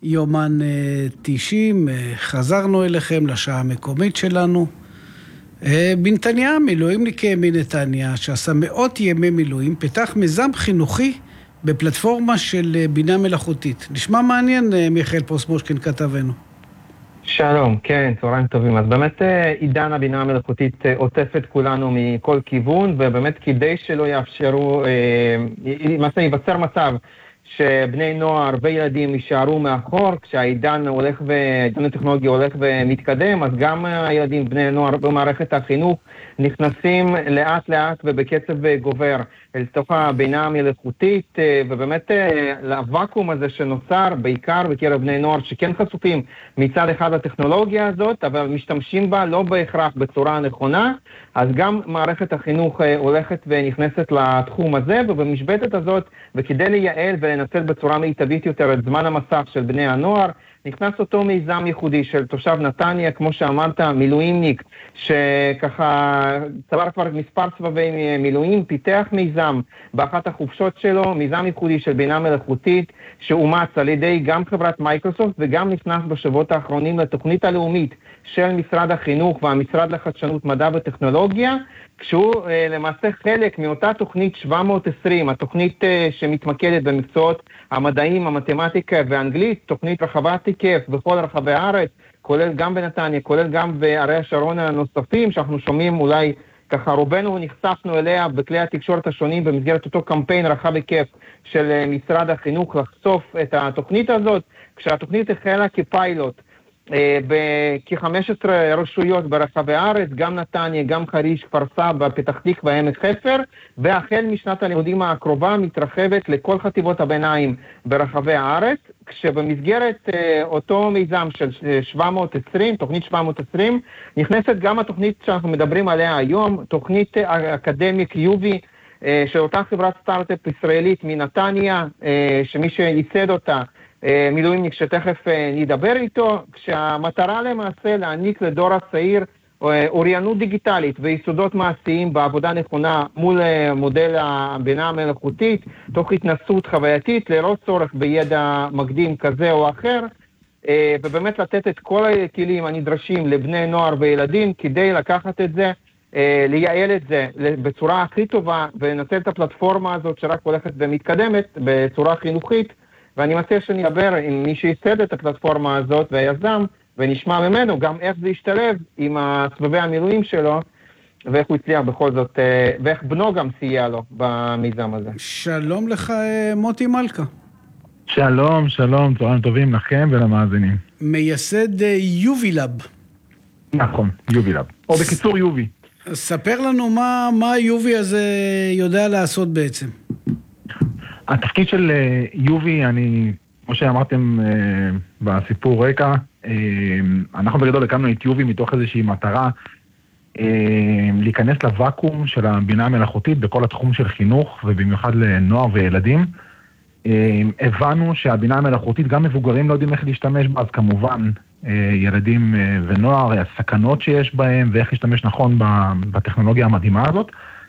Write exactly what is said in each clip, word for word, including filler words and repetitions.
יומן תשעים, חזרנו אליכם לשעה המקומית שלנו. בנתניה, מילואימניק מנתניה, שעשה מאות ימי מילואים, פתח מיזם חינוכי בפלטפורמה של בינה מלאכותית. נשמע מעניין, מיכאל פרוסמושקין כתבנו. שלום, כן, צהריים טובים. אז באמת עידן הבינה המלאכותית עוטפת כולנו מכל כיוון, ובאמת כדי שלא יאפשרו, למעשה ייווצר מצב שבני נוער וילדים יישארו מאחור, כשהעידן הולך והעידן הטכנולוגי הולך ומתקדם, אז גם הילדים בני נוער במערכת החינוך נכנסים לאט לאט ובקצב גובר אל תוך הבינה המלאכותית, ובאמת לוואקום הזה שנוצר בעיקר בקרב בני נוער שכן חשופים מצד אחד לטכנולוגיה הזאת, אבל משתמשים בה לא בהכרח בצורה הנכונה, אז גם מערכת החינוך הולכת ונכנסת לתחום הזה, ובמשבצת הזאת, וכדי לייעל ולנצל בצורה מיטבית יותר את זמן המסך של בני הנוער, נכנס אותו מיזם ייחודי של תושב נתניה, כמו שאמרת, מילואימניק, שככה צבר כבר מספר סבבי מילואים, פיתח מיזם באחת החופשות שלו, מיזם ייחודי של בינה מלאכותית, שאומץ על ידי גם חברת מייקרוסופט, וגם נכנס בשבועות האחרונים לתוכנית הלאומית של משרד החינוך והמשרד לחדשנות מדע וטכנולוגיה, כשהוא אה, למעשה חלק מאותה תוכנית שבע מאות ועשרים, התוכנית אה, שמתמקדת במקצועות המדעים, המתמטיקה והאנגלית, תוכנית רחבת היקף בכל רחבי הארץ, כולל גם בנתניה, כולל גם בערי השרון הנוספים, שאנחנו שומעים אולי ככה רובנו נחשפנו אליה בכלי התקשורת השונים במסגרת אותו קמפיין רחב היקף של משרד החינוך לחשוף את התוכנית הזאת, כשהתוכנית החלה כפיילוט בכ-חמש עשרה רשויות ברחבי הארץ, גם נתניה, גם חריש, כפר סבא, פתח תקווה, עמק חפר, והחל משנת הלימודים הקרובה מתרחבת לכל חטיבות הביניים ברחבי הארץ, כשבמסגרת אותו מיזם של שבע מאות ועשרים, תוכנית שבע מאות ועשרים, נכנסת גם התוכנית שאנחנו מדברים עליה היום, תוכנית אקדמיק יובי, של אותה חברת סטארט-אפ ישראלית מנתניה, שמי שייסד אותה, מילואימניק שתכף נדבר איתו, כשהמטרה למעשה להעניק לדור הצעיר אוריינות דיגיטלית ויסודות מעשיים בעבודה נכונה מול מודל הבינה המלאכותית, תוך התנסות חווייתית, ללא צורך בידע מקדים כזה או אחר, ובאמת לתת את כל הכלים הנדרשים לבני נוער וילדים כדי לקחת את זה, לייעל את זה בצורה הכי טובה ולנצל את הפלטפורמה הזאת שרק הולכת ומתקדמת בצורה חינוכית. ואני מציע שנדבר עם מי שייסד את הפלטפורמה הזאת והיזם, ונשמע ממנו גם איך זה ישתלב עם סבבי המילואים שלו, ואיך הוא הצליח בכל זאת, ואיך בנו גם סייע לו במיזם הזה. שלום לך מוטי מלכה. שלום, שלום, צהריים טובים לכם ולמאזינים. מייסד יובי-לב. נכון, יובי-לב, או בקיצור יובי. ספר לנו מה, מה היובי הזה יודע לעשות בעצם. התפקיד של יובי, אני, כמו שאמרתם בסיפור רקע, אנחנו בגדול הקמנו את יובי מתוך איזושהי מטרה להיכנס לוואקום של הבינה המלאכותית בכל התחום של חינוך, ובמיוחד לנוער וילדים. הבנו שהבינה המלאכותית, גם מבוגרים לא יודעים איך להשתמש בה, אז כמובן ילדים ונוער, הסכנות שיש בהם ואיך להשתמש נכון בטכנולוגיה המדהימה הזאת.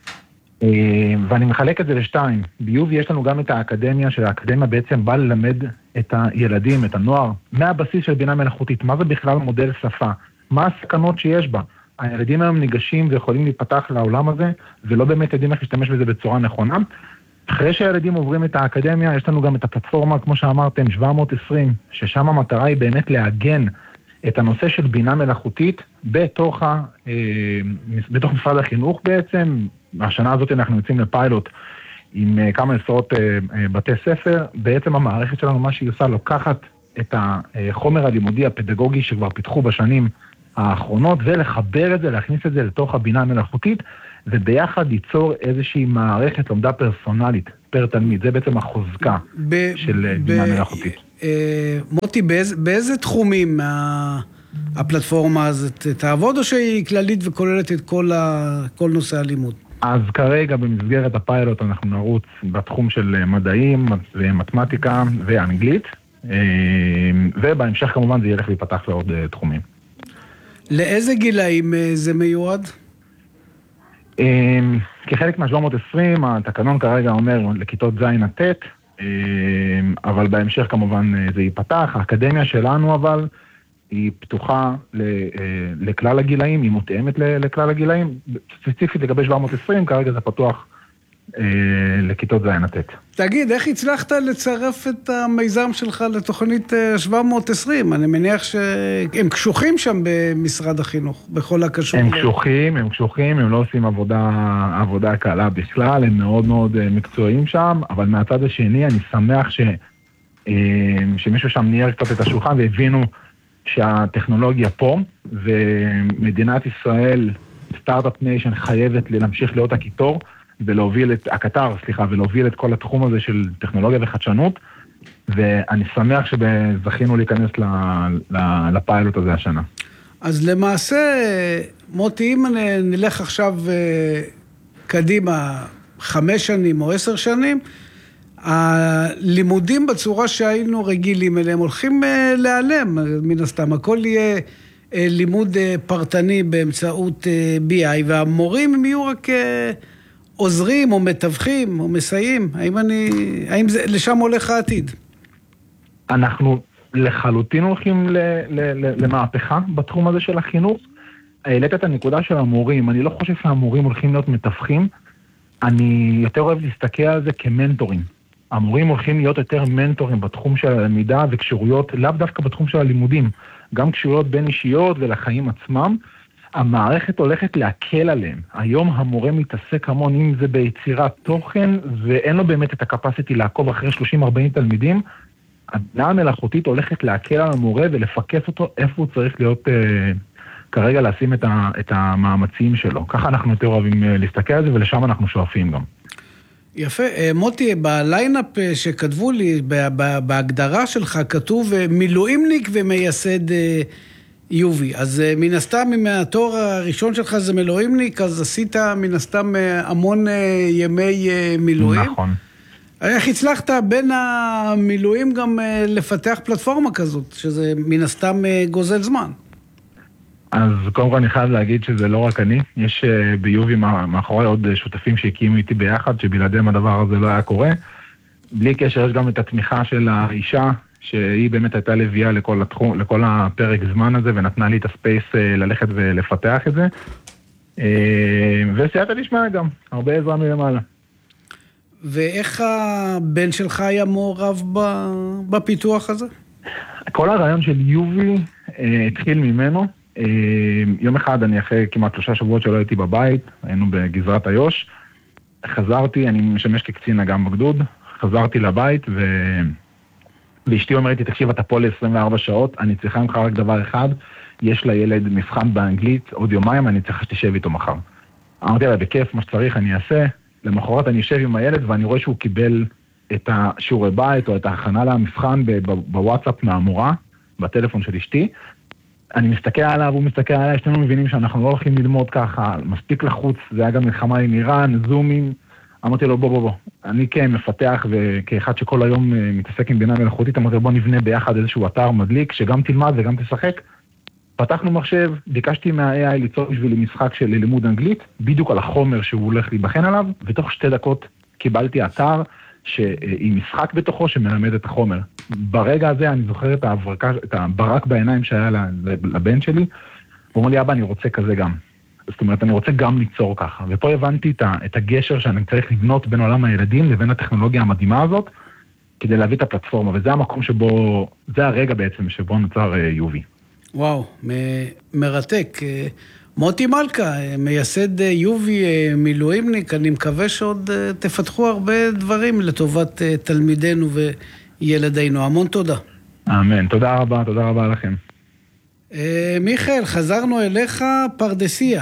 ואני מחלק את זה לשתיים. ביובי יש לנו גם את האקדמיה, שהאקדמיה בעצם באה ללמד את הילדים, את הנוער, מהבסיס של בינה מלאכותית, מה זה בכלל מודל שפה, מה הסכנות שיש בה. הילדים היום ניגשים ויכולים להיפתח לעולם הזה, ולא באמת יודעים איך להשתמש בזה בצורה נכונה. אחרי שהילדים עוברים את האקדמיה, יש לנו גם את הפלטפורמה, כמו שאמרתם, שבע מאות ועשרים, ששם המטרה היא באמת להגן את הנושא של בינה מלאכותית בתוך, ה, בתוך משרד החינוך בעצם. השנה הזאת אנחנו יוצאים לפיילוט עם כמה עשרות בתי ספר. בעצם המערכת שלנו, מה שהיא עושה, לוקחת את החומר הלימודי הפדגוגי שכבר פיתחו בשנים האחרונות, ולחבר את זה, להכניס את זה לתוך הבינה המלאכותית, וביחד ליצור איזושהי מערכת לומדה פרסונלית פר תלמיד. זה בעצם החוזקה ב- של ב- בינה מלאכותית. אה, מוטי, באיזה, באיזה תחומים הפלטפורמה הזאת תעבוד, או שהיא כללית וכוללת את כל, ה, כל נושא הלימוד? אז כרגע במסגרת הפיילוט אנחנו נרוץ בתחום של מדעים ומתמטיקה ואנגלית, ובהמשך כמובן זה ילך להיפתח לעוד תחומים. לאיזה גילאים זה מיועד? כחלק מה-שבע מאות ועשרים, התקנון כרגע אומר לכיתות ז' עד ט', אבל בהמשך כמובן זה ייפתח. האקדמיה שלנו אבל היא פתוחה לכלל הגילאים, היא מותאמת לכלל הגילאים, ספציפית לגבי שבע מאות ועשרים, כרגע זה פתוח לכיתות ז'-ט'. תגיד, איך הצלחת לצרף את המיזם שלך לתוכנית שבע מאות ועשרים? אני מניח שהם קשוחים שם במשרד החינוך, בכל הקשור. הם קשוחים, הם קשוחים, הם לא עושים עבודה, עבודה קלה בכלל, הם מאוד מאוד מקצועיים שם, אבל מהצד השני אני שמח ש, שמישהו שם נייר קצת את השולחן והבינו שהטכנולוגיה פה, ומדינת ישראל, סטארט-אפ ניישן, חייבת להמשיך להיות הקיטור, ולהוביל את, הקטר, סליחה, ולהוביל את כל התחום הזה של טכנולוגיה וחדשנות, ואני שמח שזכינו להיכנס לפיילוט הזה השנה. אז למעשה, מוטי, אם נלך עכשיו קדימה חמש שנים או עשר שנים, הלימודים בצורה שהיינו רגילים אליהם הולכים להיעלם, מן הסתם. הכל יהיה לימוד פרטני באמצעות בי איי, והמורים הם יהיו רק עוזרים או מתווכים או מסייעים. האם אני, האם זה, לשם הולך העתיד? אנחנו לחלוטין הולכים ל, ל, ל, למהפכה בתחום הזה של החינוך. העלית את הנקודה של המורים. אני לא חושב שהמורים הולכים להיות מתווכים. אני יותר אוהב להסתכל על זה כמנטורים. המורים הולכים להיות יותר מנטורים בתחום של הלמידה וקשורויות, לאו דווקא בתחום של הלימודים, גם קשורויות בין אישיות ולחיים עצמם. המערכת הולכת להקל עליהם. היום המורה מתעסק המון, אם זה ביצירת תוכן, ואין לו באמת את הקפסיטי לעקוב אחרי שלושים ארבעים תלמידים. הבינה המלאכותית הולכת להקל על המורה ולפקס אותו איפה הוא צריך להיות, אה, כרגע לשים את, ה, את המאמצים שלו. ככה אנחנו יותר אוהבים להסתכל על זה, ולשם אנחנו שואפים גם. יפה. מוטי, בליינאפ שכתבו לי, בהגדרה שלך, כתוב מילואימניק ומייסד יובי. אז מן הסתם, אם התואר הראשון שלך זה מילואימניק, אז עשית מן הסתם המון ימי מילואים. נכון. איך הצלחת בין המילואים גם לפתח פלטפורמה כזאת, שזה מן הסתם גוזל זמן? אז קודם כל אני חייב להגיד שזה לא רק אני, יש ביובי מאחורי עוד שותפים שהקימו איתי ביחד, שבלעדיהם הדבר הזה לא היה קורה. בלי קשר יש גם את התמיכה של האישה, שהיא באמת הייתה לביאה לכל התחום, לכל הפרק זמן הזה, ונתנה לי את הספייס ללכת ולפתח את זה. וסייעתא דשמיא גם, הרבה עזרה מלמעלה. ואיך הבן שלך היה מעורב בפיתוח הזה? כל הרעיון של יובי התחיל ממנו. יום אחד אני אחרי כמעט שלושה שבועות שלא הייתי בבית, היינו בגזרת איו"ש, חזרתי, אני משמש כקצין אג"ם בגדוד, חזרתי לבית ו... ואשתי אומרת לי, תקשיב, אתה פה ל-עשרים וארבע שעות, אני צריכה ממך רק דבר אחד, יש לילד מבחן באנגלית עוד יומיים, אני צריכה שתשב איתו מחר. אמרתי לה, בכיף, מה שצריך אני אעשה, למחרת אני יושב עם הילד ואני רואה שהוא קיבל את השיעורי בית או את ההכנה למבחן בוואטסאפ מהמורה, בטלפון של אשתי, אני מסתכל עליו, הוא מסתכל עליי, שנינו מבינים שאנחנו לא הולכים ללמוד ככה, מספיק לחוץ, זה היה גם מלחמה עם איראן, זומים, אמרתי לו בוא בוא בוא, אני כמפתח וכאחד שכל היום מתעסק עם בינה מלאכותית, אמרתי לו בוא נבנה ביחד איזשהו אתר מדליק, שגם תלמד וגם תשחק, פתחנו מחשב, ביקשתי מה-איי איי ליצור בשבילי משחק של לימוד אנגלית, בדיוק על החומר שהוא הולך להיבחן עליו, ותוך שתי דקות קיבלתי אתר עם משחק בתוכו שמלמד את החומר. ברגע הזה אני זוכר את, הברקה, את הברק בעיניים שהיה לבן שלי, הוא אומר לי, אבא, אני רוצה כזה גם. זאת אומרת, אני רוצה גם ליצור ככה. ופה הבנתי את הגשר שאני צריך לבנות בין עולם הילדים לבין הטכנולוגיה המדהימה הזאת, כדי להביא את הפלטפורמה, וזה המקום שבו, זה הרגע בעצם שבו נוצר יובי. וואו, מ- מרתק. מוטי מלכה, מייסד יובי מילואימניק, אני מקווה שעוד תפתחו הרבה דברים לטובת תלמידינו וילדינו. המון תודה. אמן, תודה רבה, תודה רבה לכם. מיכאל, חזרנו אליך, פרדסיה.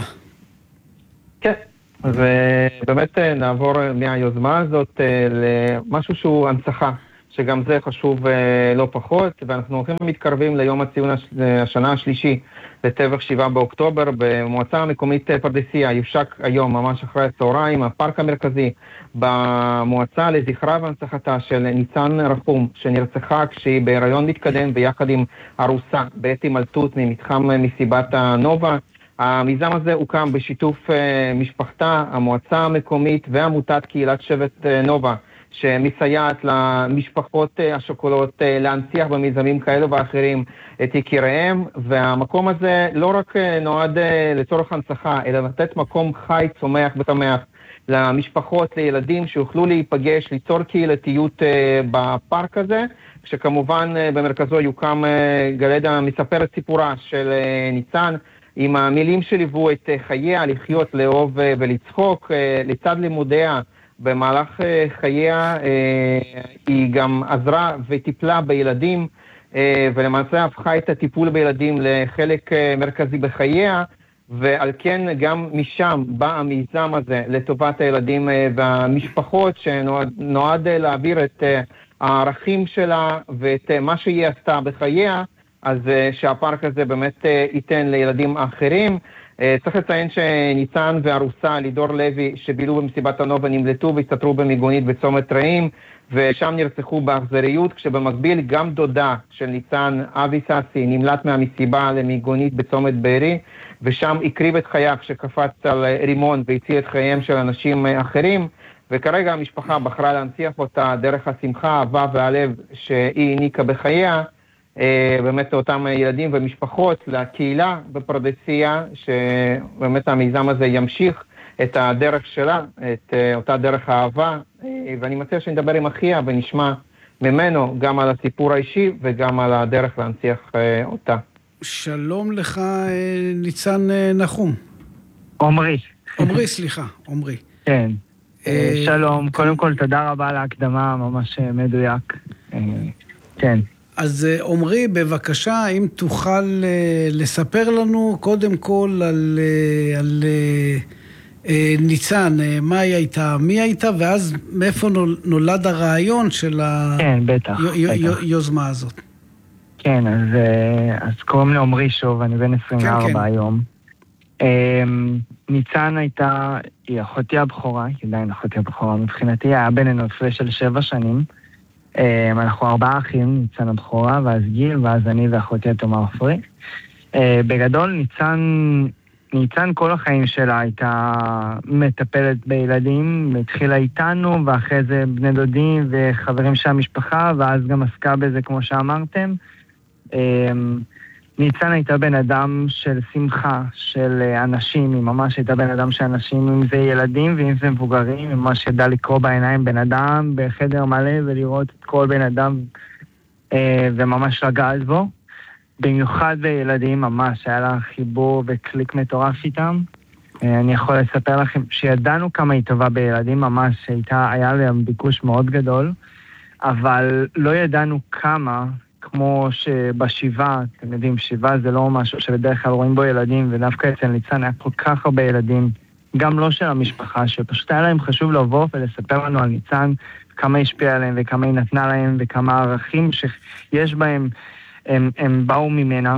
כן, ובאמת נעבור מהיוזמה הזאת למשהו שהוא הנצחה, שגם זה חשוב לא פחות, ואנחנו הולכים ומתקרבים ליום הציון השנה השלישי, לטבח שבעה באוקטובר, במועצה המקומית פרדסיה, יושק היום ממש אחרי הצהריים, הפארק המרכזי, במועצה לזכרה והנצחתה של ניצן רחום, שנרצחה כשהיא בהיריון מתקדם ביחד עם ארוסה, בעת הימלטות ממתחם מסיבת הנובה. המיזם הזה הוקם בשיתוף משפחתה, המועצה המקומית ועמותת קהילת שבט נובה, שמסייעת למשפחות השכולות להנציח במיזמים כאלו ואחרים את יקיריהם, והמקום הזה לא רק נועד לצורך הנצחה, אלא לתת מקום חי, צומח ותמח למשפחות, לילדים שיוכלו להיפגש, ליצור קהילתיות בפארק הזה, שכמובן במרכזו יוקם גלדה מספר את סיפורה של ניצן, עם המילים שליוו את חייה, לחיות, לאהוב ולצחוק, לצד לימודיה במהלך חייה, היא גם עזרה וטיפלה בילדים, ולמעשה הפכה את הטיפול בילדים לחלק מרכזי בחייה, ועל כן גם משם בא המיזם הזה לטובת הילדים והמשפחות, שנועד להעביר את הערכים שלה ואת מה שהיא עשתה בחייה, אז שהפארק הזה באמת ייתן לילדים אחרים. צריך לציין שניצן והרוסה לידור לוי שבילו במסיבת הנובה נמלטו והסתתרו במיגונית בצומת רעים, ושם נרצחו באכזריות, כשבמקביל גם דודה של ניצן, אבי סאסי, נמלט מהמסיבה למיגונית בצומת בארי, ושם הקריב את חייו כשקפץ על רימון והציל את חייהם של אנשים אחרים, וכרגע המשפחה בחרה להנציח אותה דרך השמחה, האהבה והלב שהיא העניקה בחייה, באמת אותם ילדים ומשפחות לקהילה בפרדסיה, שבאמת המיזם הזה ימשיך את הדרך שלה, את אותה דרך האהבה, ואני מציע שנדבר עם אחיה ונשמע ממנו גם על הסיפור האישי וגם על הדרך להנציח אותה. שלום לך ניצן נחום. עומרי. עומרי, סליחה, עומרי. כן. שלום, קודם כל תודה רבה על ההקדמה, ממש מדויק. כן. אז עומרי, בבקשה, אם תוכל לספר לנו קודם כל על, על ניצן, מה היא הייתה, מי הייתה, ואז מאיפה נולד הרעיון של היוזמה הזאת. כן, אז, אז קוראים לי עומרי שוב, אני בן עשרים וארבע כן, כן. היום. ניצן הייתה, היא אחותי הבכורה, היא עדיין אחותי הבכורה, מבחינתי היה בינינו הפרש של שבע שנים, אנחנו ארבעה אחים, ניצן הבכורה, ואז גיל, ואז אני ואחותי התאומה עפרי. בגדול, ניצן, ניצן כל החיים שלה הייתה מטפלת בילדים, התחילה איתנו, ואחרי זה בני דודים וחברים של המשפחה, ואז גם עסקה בזה כמו שאמרתם. ניצן הייתה בן אדם של שמחה, של אנשים, היא ממש הייתה בן אדם של אנשים, אם זה ילדים ואם זה מבוגרים, היא ממש ידעה לקרוא בעיניים בן אדם בחדר מלא ולראות את כל בן אדם וממש לגעת בו. במיוחד בילדים ממש היה לה חיבור וקליק מטורף איתם. אני יכול לספר לכם שידענו כמה היא טובה בילדים, ממש הייתה, היה להם ביקוש מאוד גדול, אבל לא ידענו כמה, כמו שבשיבה, אתם יודעים, שיבה זה לא משהו שבדרך כלל רואים בו ילדים, ודווקא אצל ניצן היה כל כך הרבה ילדים, גם לא של המשפחה, שפשוט היה להם חשוב לבוא ולספר לנו על ניצן, כמה השפיע עליהם וכמה היא נתנה להם, וכמה הערכים שיש בהם, הם, הם באו ממנה.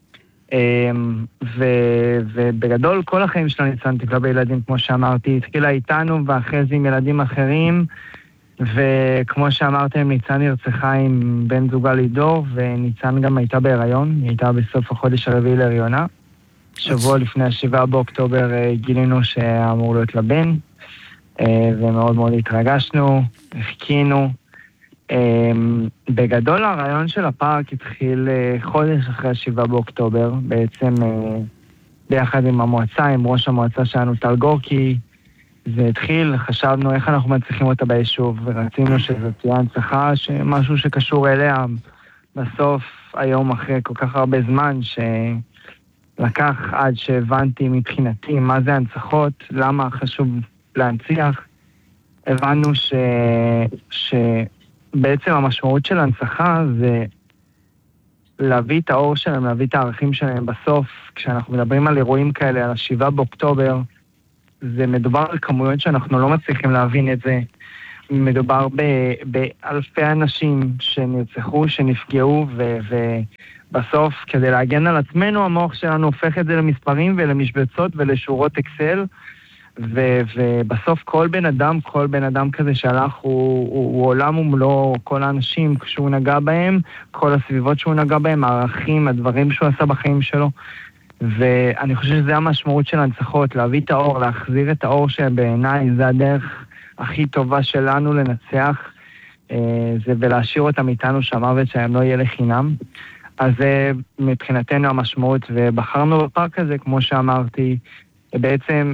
ו, ובגדול כל החיים של ניצן טיפלה בילדים, כמו שאמרתי, התחילה איתנו ואחרי זה עם ילדים אחרים, וכמו שאמרתם, ניצן נרצחה עם בן זוגה לידור, וניצן גם הייתה בהיריון, היא הייתה בסוף החודש הרביעי להריונה. שבוע לפני השבעה באוקטובר גילינו שאמור להיות לבן, ומאוד מאוד התרגשנו, החכינו. בגדול הרעיון של הפארק התחיל חודש אחרי השבעה באוקטובר, בעצם ביחד עם המועצה, עם ראש המועצה שלנו טל גורקי, זה התחיל, חשבנו איך אנחנו מצליחים אותה ביישוב, ורצינו שזאת תהיה הנצחה, משהו שקשור אליה. בסוף, היום אחרי כל כך הרבה זמן, שלקח עד שהבנתי מבחינתי מה זה הנצחות, למה חשוב להנציח, הבנו ש... שבעצם המשמעות של הנצחה זה להביא את האור שלהם, להביא את הערכים שלהם. בסוף, כשאנחנו מדברים על אירועים כאלה, על השבעה באוקטובר, זה מדובר על כמויות שאנחנו לא מצליחים להבין את זה. מדובר ב- באלפי אנשים שנרצחו, שנפגעו, ו- ובסוף, כדי להגן על עצמנו, המוח שלנו הופך את זה למספרים ולמשבצות ולשורות אקסל, ו- ובסוף כל בן אדם, כל בן אדם כזה שהלך, הוא, הוא, הוא עולם ומלוא, כל האנשים שהוא נגע בהם, כל הסביבות שהוא נגע בהם, הערכים, הדברים שהוא עשה בחיים שלו, ואני חושב שזה המשמעות של הנצחות, להביא את האור, להחזיר את האור שבעיניי זה הדרך הכי טובה שלנו לנצח, זה ולהשאיר אותם איתנו שהמוות שהם לא יהיה לחינם. אז זה מבחינתנו המשמעות, ובחרנו בפארק הזה, כמו שאמרתי, בעצם,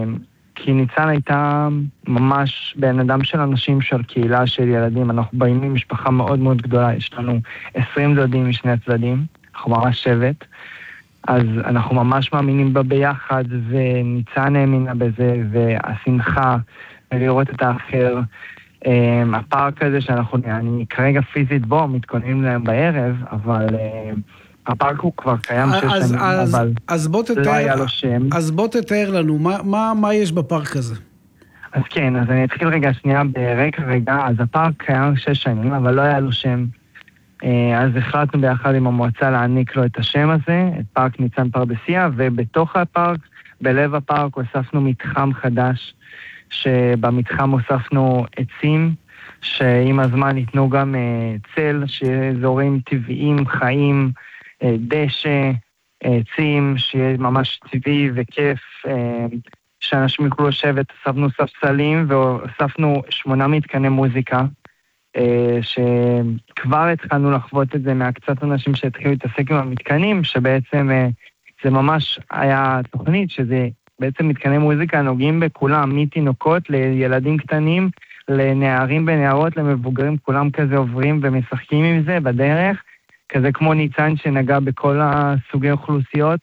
כי ניצן הייתה ממש בן אדם של אנשים, של קהילה, של ילדים. אנחנו באים ממשפחה מאוד מאוד גדולה, יש לנו עשרים דודים משני הצדדים, אנחנו ממש שבט, אז אנחנו ממש מאמינים בה ביחד, וניצן האמינה בזה, והשמחה, ולראות את האחר, Um, הפארק הזה שאנחנו, אני כרגע פיזית בו, מתכוננים להם בערב, אבל uh, הפארק הוא כבר קיים שש שנים, אבל אז בוא תתאר, לא היה לו שם. אז בוא תתאר לנו, מה, מה, מה יש בפארק הזה? אז כן, אז אני אתחיל רגע שנייה ברקע רגע, אז הפארק קיים שש שנים, אבל לא היה לו שם. Uh, אז החלטנו ביחד עם המועצה להעניק לו את השם הזה, את פארק ניצן פרדסיה, ובתוך הפארק, בלב הפארק, הוספנו מתחם חדש, שבמתחם הוספנו עצים, שעם הזמן ייתנו גם uh, צל, שאזורים טבעיים, חיים, uh, דשא, עצים, שיהיה ממש טבעי וכיף, uh, שאנשים יוכלו לשבת. הוספנו ספסלים והוספנו שמונה מתקני מוזיקה, uh, שכבר התחלנו לחוות את זה מהקצת אנשים שהתחילו להתעסק עם המתקנים, שבעצם uh, זה ממש היה תוכנית שזה בעצם מתקני מוזיקה נוגעים בכולם, מתינוקות לילדים קטנים, לנערים ונערות, למבוגרים, כולם כזה עוברים ומשחקים עם זה בדרך, כזה כמו ניצן שנגע בכל הסוגי אוכלוסיות,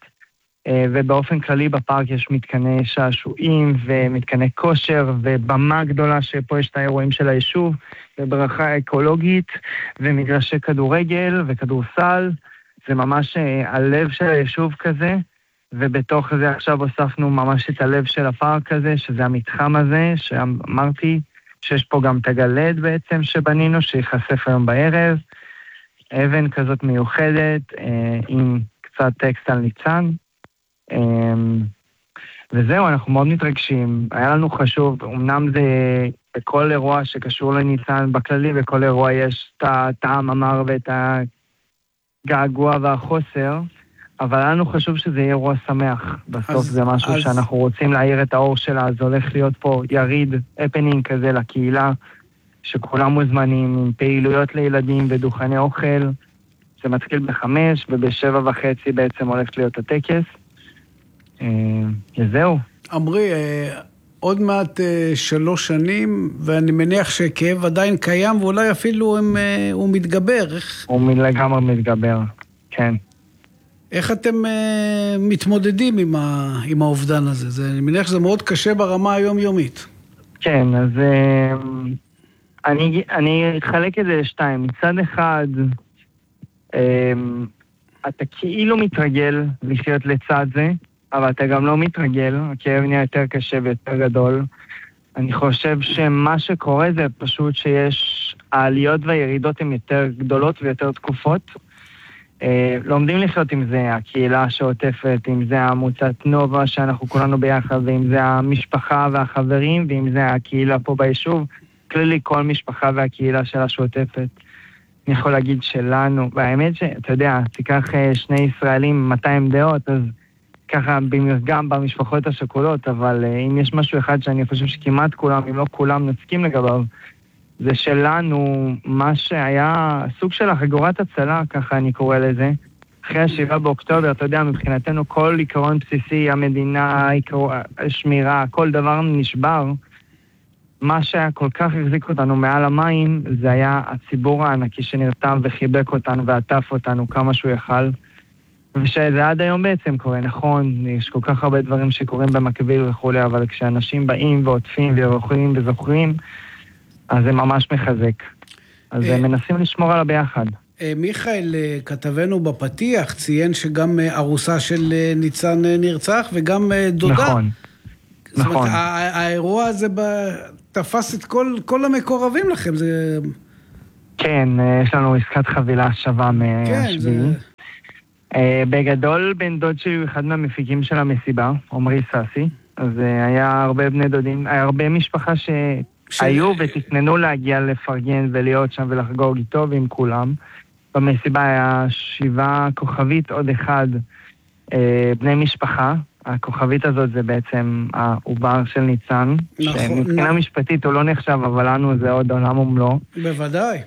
ובאופן כללי בפארק יש מתקני שעשועים ומתקני כושר ובמה גדולה שפה יש את האירועים של היישוב, וברכה אקולוגית ומגרשי כדורגל וכדורסל, זה ממש הלב של היישוב כזה, ובתוך זה עכשיו הוספנו ממש את הלב של הפארק הזה, שזה המתחם הזה, שאמרתי שיש פה גם את הגלד בעצם שבנינו, שיחשף היום בערב, אבן כזאת מיוחדת, אה, עם קצת טקסט על ניצן, אה, וזהו, אנחנו מאוד מתרגשים, היה לנו חשוב, אמנם זה בכל אירוע שקשור לניצן, בכללי בכל אירוע יש את הטעם המר ואת הגעגוע והחוסר, אבל לנו חשוב שזה יהיה אירוע שמח. בסוף אז, זה משהו אז... שאנחנו רוצים להאיר את האור שלה, אז הולך להיות פה יריד, הפנינג כזה לקהילה, שכולם מוזמנים עם פעילויות לילדים ודוכני אוכל. זה מתחיל בחמש, ובשבע וחצי בעצם הולך להיות הטקס. וזהו. אמרי, עוד מעט שלוש שנים, ואני מניח שכאב עדיין קיים, ואולי אפילו הם, הוא מתגבר. הוא לגמרי מתגבר, כן. איך אתם uh, מתמודדים עם, ה, עם האובדן הזה? זה, אני מניח שזה מאוד קשה ברמה היומיומית. כן, אז uh, אני, אני אתחלק את זה לשתיים. מצד אחד, uh, אתה כאילו מתרגל לחיות לצד זה, אבל אתה גם לא מתרגל, הכאב נהיה יותר קשה ויותר גדול. אני חושב שמה שקורה זה פשוט שיש העליות והירידות הן יותר גדולות ויותר תקופות, Uh, לומדים לחיות עם זה, הקהילה שעוטפת, עם זה המוצאת נובה שאנחנו כולנו ביחד, ועם זה המשפחה והחברים, ועם זה הקהילה פה ביישוב, כללי כל משפחה והקהילה שלה שעוטפת. אני יכול להגיד שלנו, והאמת שאתה יודע, תיקח שני ישראלים, מאתיים דעות, אז ככה גם במשפחות השכולות, אבל uh, אם יש משהו אחד שאני חושב שכמעט כולם, אם לא כולם, נסכים לגביו, זה שלנו, מה שהיה סוג של החגורת הצלה, ככה אני קורא לזה, אחרי השבעה באוקטובר, אתה יודע, מבחינתנו כל עיקרון בסיסי, המדינה, השמירה, כל דבר נשבר, מה שהיה כל כך החזיק אותנו מעל המים, זה היה הציבור הענקי שנרתם וחיבק אותנו ועטף אותנו כמה שהוא יכל, ושזה עד היום בעצם קורה, נכון, יש כל כך הרבה דברים שקורים במקביל וכו', אבל כשאנשים באים ועוטפים ורוחים וזוכרים, אז זה ממש מחזק. אז הם מנסים לשמור עליו ביחד. מיכאל, כתבנו בפתיח, ציין שגם ארוסה של ניצן נרצח, וגם דודה. נכון, נכון. האירוע הזה תפס את כל המקורבים לכם. כן, יש לנו עסקת חבילה שווה מהשביעי. בגדול, בן דוד שלי הוא אחד מהמפיקים של המסיבה, עומרי ססי. אז היה הרבה בני דודים, היה הרבה משפחה ש... היו ותכננו להגיע לפרגן ולהיות שם ולחגוג איתו ועם כולם. במסיבה היה שבעה כוכבית, עוד אחד אה, בני משפחה, הכוכבית הזאת זה בעצם העובר של ניצן, נכון, שמבחינה נכון. משפטית הוא לא נחשב, אבל לנו זה עוד עולם ומלואו. בוודאי.